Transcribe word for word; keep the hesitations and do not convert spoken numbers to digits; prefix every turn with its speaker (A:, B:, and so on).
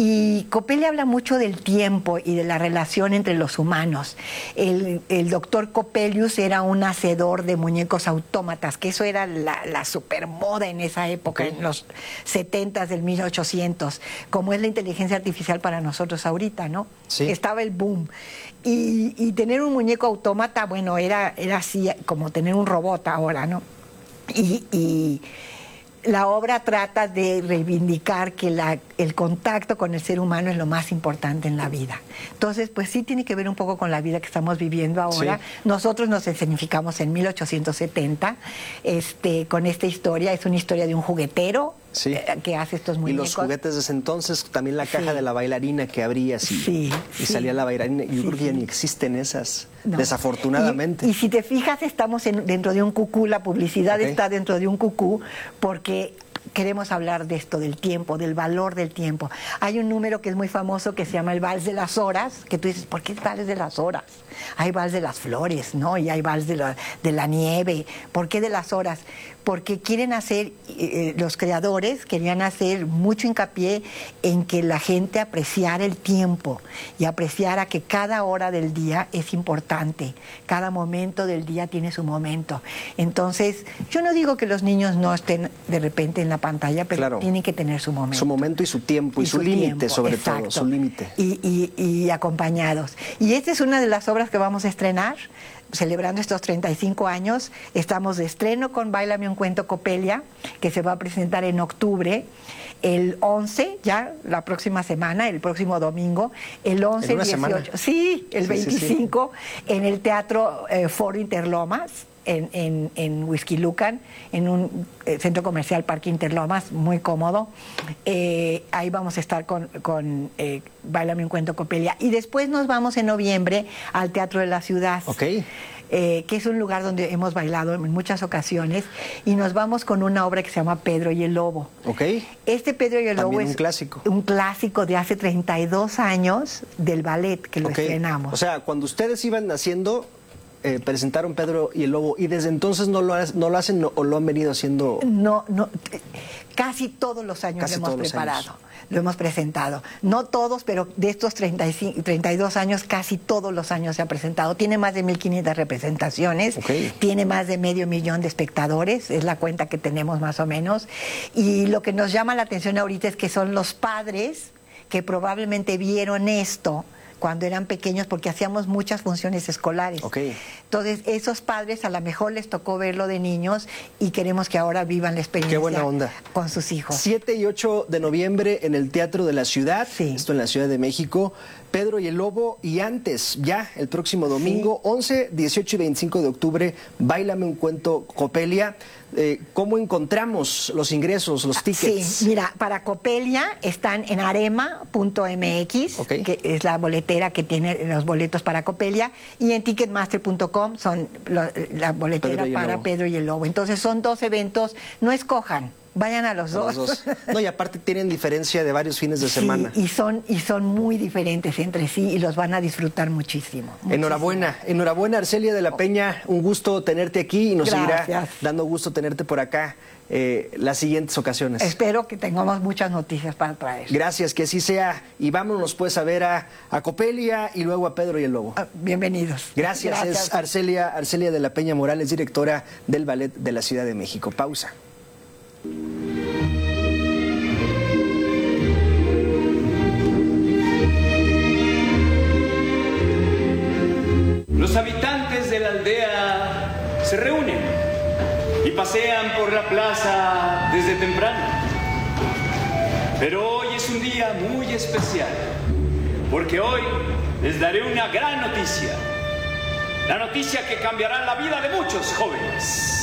A: Y Coppelli habla mucho del tiempo y de la relación entre los humanos. El, el doctor Coppelius era un hacedor de muñecos autómatas, que eso era la, la supermoda en esa época, okay. en los setentas del mil ochocientos, como es la inteligencia artificial para nosotros ahorita, ¿no? Sí. Estaba el boom. Y, y tener un muñeco autómata, bueno, era, era así como tener un robot ahora, ¿no? Y... y la obra trata de reivindicar que la, el contacto con el ser humano es lo más importante en la vida. Entonces, pues sí tiene que ver un poco con la vida que estamos viviendo ahora. Sí. Nosotros nos escenificamos en mil ochocientos setenta este, con esta historia. Es una historia de un juguetero sí. eh, que hace estos muñecos.
B: Y los juguetes de ese entonces, también la caja sí. de la bailarina que abría así, sí, y sí. salía la bailarina. Yo sí, creo que ya sí. ni existen esas, no. desafortunadamente.
A: Y, y si te fijas, estamos en, dentro de un cucú, la publicidad okay. está dentro de un cucú, porque queremos hablar de esto, del tiempo, del valor del tiempo. Hay un número que es muy famoso que se llama el Vals de las Horas, que tú dices, ¿por qué el Vals de las Horas? Hay Vals de las Flores, ¿no? Y hay Vals de la, de la nieve. ¿Por qué de las horas? Porque quieren hacer, eh, los creadores querían hacer mucho hincapié en que la gente apreciara el tiempo y apreciara que cada hora del día es importante, cada momento del día tiene su momento. Entonces, yo no digo que los niños no estén de repente en la pantalla, pero claro. tienen que tener su momento.
B: Su momento y su tiempo y, y su, su límite sobre exacto. todo, su límite.
A: Y, y, y acompañados. Y esta es una de las obras que vamos a estrenar, celebrando estos treinta y cinco años. Estamos de estreno con Báilame un cuento Coppelia, que se va a presentar en octubre, el once, ya la próxima semana, el próximo domingo, el once, el dieciocho, sí, el sí, veinticinco, sí, sí. en el Teatro eh, Foro Interlomas, en, en, en Huixquilucan, en un eh, centro comercial Parque Interlomas, muy cómodo. Eh, ahí vamos a estar con, con eh, Báilame un cuento Coppelia. Y después nos vamos en noviembre al Teatro de la Ciudad.
B: Okay.
A: Eh, que es un lugar donde hemos bailado en muchas ocasiones, y nos vamos con una obra que se llama Pedro y el Lobo.
B: Okay.
A: Este Pedro y el
B: También
A: Lobo es
B: un clásico.
A: un clásico de hace treinta y dos años del ballet que lo okay. estrenamos.
B: O sea, cuando ustedes iban naciendo, eh, presentaron Pedro y el Lobo, y desde entonces no lo, no lo hacen no, o lo han venido haciendo.
A: No, no, casi todos los años
B: casi
A: lo hemos preparado.
B: Años.
A: Lo hemos presentado. No todos, pero de estos treinta y cinco, treinta y dos años, casi todos los años se ha presentado. Tiene más de mil quinientas representaciones, okay. tiene más de medio millón de espectadores, es la cuenta que tenemos más o menos. Y lo que nos llama la atención ahorita es que son los padres que probablemente vieron esto cuando eran pequeños, porque hacíamos muchas funciones escolares.
B: Okay.
A: Entonces, esos padres a lo mejor les tocó verlo de niños y queremos que ahora vivan la experiencia.
B: Qué buena onda.
A: Con sus hijos.
B: siete y ocho de noviembre en el Teatro de la Ciudad,
A: sí.
B: esto en la Ciudad de México, Pedro y el Lobo, y antes, ya el próximo domingo, sí. once, dieciocho y veinticinco de octubre, Báilame un cuento Coppelia. Eh, ¿Cómo encontramos los ingresos, los tickets?
A: Sí, mira, para Coppelia están en arema punto m x, okay. que es la boletera que tiene los boletos para Coppelia, y en ticketmaster punto com son lo, la boletera Pedro para Pedro y el Lobo. Entonces son dos eventos, no escojan. Vayan a los, a dos.
B: los dos. No, y aparte tienen diferencia de varios fines de semana.
A: Sí, y son, y son muy diferentes entre sí y los van a disfrutar muchísimo. muchísimo.
B: Enhorabuena, enhorabuena Arcelia de la Peña, un gusto tenerte aquí y nos
A: Gracias.
B: seguirá dando gusto tenerte por acá eh, las siguientes ocasiones.
A: Espero que tengamos muchas noticias para traer.
B: Gracias, que así sea, y vámonos pues a ver a, a Coppelia y luego a Pedro y el Lobo.
A: Bienvenidos.
B: Gracias, Gracias. Es Arcelia, Arcelia de la Peña Morales, directora del Ballet de la Ciudad de México. Pausa.
C: Los habitantes de la aldea se reúnen y pasean por la plaza desde temprano. Pero hoy es un día muy especial, porque hoy les daré una gran noticia. La noticia que cambiará la vida de muchos jóvenes.